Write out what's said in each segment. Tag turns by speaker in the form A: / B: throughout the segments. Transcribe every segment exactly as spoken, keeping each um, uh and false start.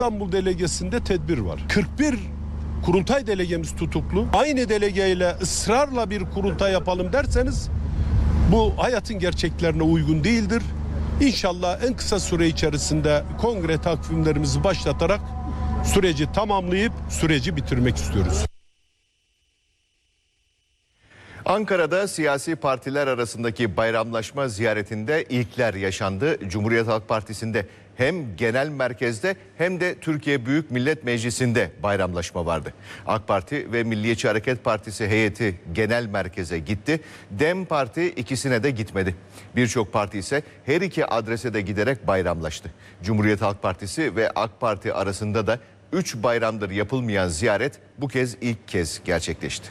A: İstanbul delegesinde tedbir var. kırk bir kurultay delegemiz tutuklu. Aynı delegeyle ısrarla bir kurultay yapalım derseniz bu hayatın gerçeklerine uygun değildir. İnşallah en kısa süre içerisinde kongre takvimlerimizi başlatarak süreci tamamlayıp süreci bitirmek istiyoruz.
B: Ankara'da siyasi partiler arasındaki bayramlaşma ziyaretinde ilkler yaşandı. Cumhuriyet Halk Partisi'nde hem genel merkezde hem de Türkiye Büyük Millet Meclisi'nde bayramlaşma vardı. AK Parti ve Milliyetçi Hareket Partisi heyeti genel merkeze gitti. DEM Parti ikisine de gitmedi. Birçok parti ise her iki adrese de giderek bayramlaştı. Cumhuriyet Halk Partisi ve AK Parti arasında da üç bayramdır yapılmayan ziyaret bu kez ilk kez gerçekleşti.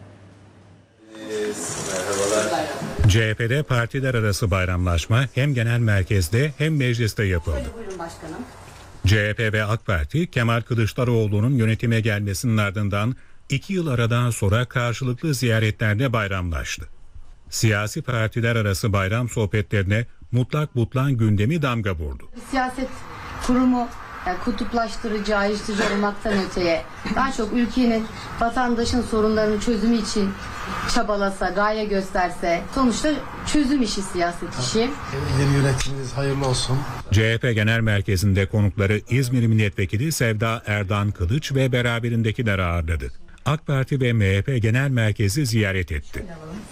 C: C H P'de partiler arası bayramlaşma hem genel merkezde hem mecliste yapıldı. C H P ve AK Parti Kemal Kılıçdaroğlu'nun yönetime gelmesinin ardından iki yıl aradan sonra karşılıklı ziyaretlerde bayramlaştı. Siyasi partiler arası bayram sohbetlerine mutlak butlan gündemi damga vurdu.
D: Siyaset kurumu yani kutuplaştırıcı, ayrıştırıcı olmaktan öteye daha çok ülkenin, vatandaşın sorunlarının çözümü için çabalasa, gaye gösterse, sonuçta çözüm işi siyaset işi.
E: Yeni yönetiminiz hayırlı olsun.
C: C H P Genel Merkezi'nde konukları İzmir Milletvekili Sevda Erdan Kılıç ve beraberindekileri ağırladı. AK Parti ve M H P Genel Merkezi ziyaret etti.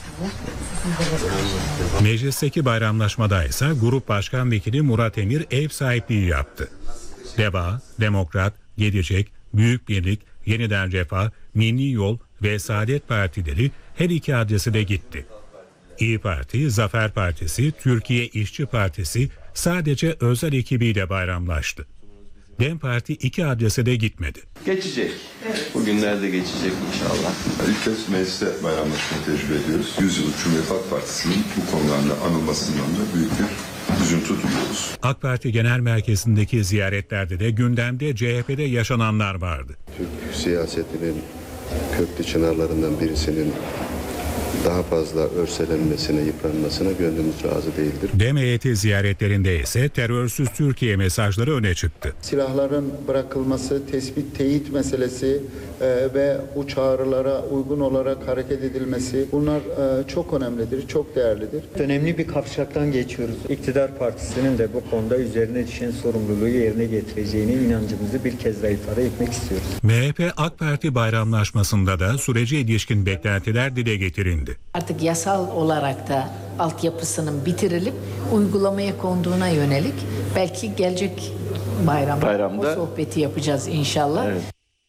C: Meclisteki bayramlaşmada ise Grup Başkan Vekili Murat Emir ev sahipliği yaptı. DEVA, Demokrat, Gelecek, Büyük Birlik, Yeniden Refah, Milli Yol ve Saadet Partileri her iki adrese de gitti. İYİ Parti, Zafer Partisi, Türkiye İşçi Partisi sadece özel ekibiyle bayramlaştı. DEM Parti iki adrese de gitmedi.
F: Geçecek. Bugünlerde geçecek inşallah.
G: İlk kez mecliste bayramlaşmayı tecrübe ediyoruz. yüz yıllık Cumhuriyet Halk Partisi'nin bu konularda anılmasından da büyük bir üzüntü duyuyoruz.
C: AK Parti Genel Merkezi'ndeki ziyaretlerde de gündemde C H P'de yaşananlar vardı.
H: Türk siyasetinin köklü çınarlarından birisinin daha fazla örselenmesine, yıpranmasına gönlümüz razı değildir.
C: DEM heyeti ziyaretlerinde ise terörsüz Türkiye mesajları öne çıktı.
I: Silahların bırakılması, tespit, teyit meselesi e, ve bu çağrılara uygun olarak hareket edilmesi bunlar e, çok önemlidir, çok değerlidir.
J: Önemli bir kavşaktan geçiyoruz. İktidar Partisi'nin de bu konuda üzerine düşen sorumluluğu yerine getireceğine inancımızı bir kez daha ifade etmek istiyoruz.
C: M H P AK Parti bayramlaşmasında da sürece ilişkin beklentiler dile getirildi.
K: Artık yasal olarak da altyapısının bitirilip uygulamaya konduğuna yönelik belki gelecek bayramda, bayramda o sohbeti yapacağız inşallah. Evet.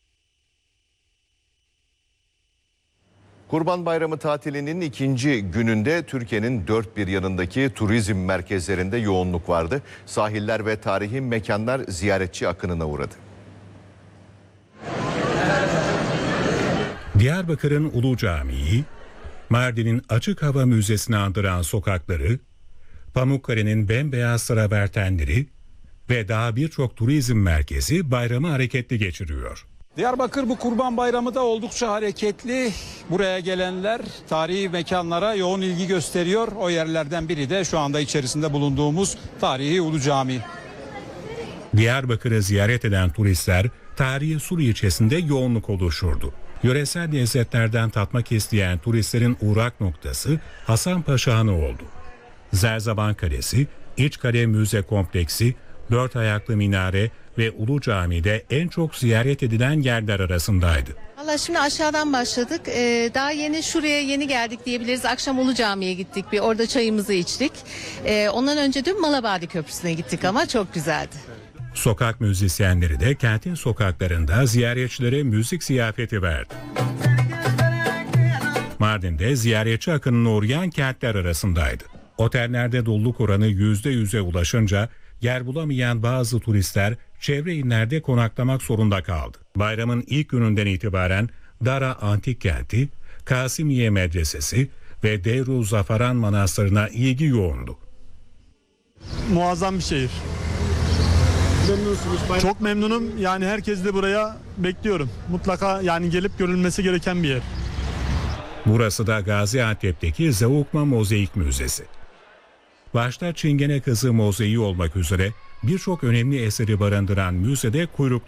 B: Kurban Bayramı tatilinin ikinci gününde Türkiye'nin dört bir yanındaki turizm merkezlerinde yoğunluk vardı. Sahiller ve tarihi mekanlar ziyaretçi akınına uğradı.
C: Diyarbakır'ın Ulu Camii, Mardin'in Açık Hava Müzesi'ni andıran sokakları, Pamukkale'nin bembeyaz travertenleri ve daha birçok turizm merkezi bayramı hareketli geçiriyor.
L: Diyarbakır bu Kurban Bayramı da oldukça hareketli. Buraya gelenler tarihi mekanlara yoğun ilgi gösteriyor. O yerlerden biri de şu anda içerisinde bulunduğumuz tarihi Ulu Cami.
C: Diyarbakır'ı ziyaret eden turistler tarihi Sur ilçesinde yoğunluk oluşturdu. Yöresel lezzetlerden tatmak isteyen turistlerin uğrak noktası Hasanpaşa Hanı oldu. Zerzavan Kalesi, İçkale Müze Kompleksi, Dört Ayaklı Minare ve Ulu Cami'de en çok ziyaret edilen yerler arasındaydı.
M: Valla şimdi aşağıdan başladık. Ee, daha yeni şuraya yeni geldik diyebiliriz. Akşam Ulu Cami'ye gittik. Bir orada çayımızı içtik. Ee, ondan önce dün Malabadi Köprüsü'ne gittik ama çok güzeldi.
C: Sokak müzisyenleri de kentin sokaklarında ziyaretçilere müzik ziyafeti verdi. Mardin'de ziyaretçi akınına uğrayan kentler arasındaydı. Otellerde doluluk oranı yüzde yüze ulaşınca yer bulamayan bazı turistler çevre illerde konaklamak zorunda kaldı. Bayramın ilk gününden itibaren Dara Antik Kenti, Kasimiye Medresesi ve Devru Zafaran Manastırı'na ilgi yoğundu.
N: Muazzam bir şehir. Memnunsunuz. Çok memnunum. Yani herkes de buraya bekliyorum. Mutlaka yani gelip görülmesi gereken bir yer.
C: Burası da Gaziantep'teki Zeugma Mozaik Müzesi. Başta Çingene Kızı mozaiği olmak üzere birçok önemli eseri barındıran müzede kuyruklu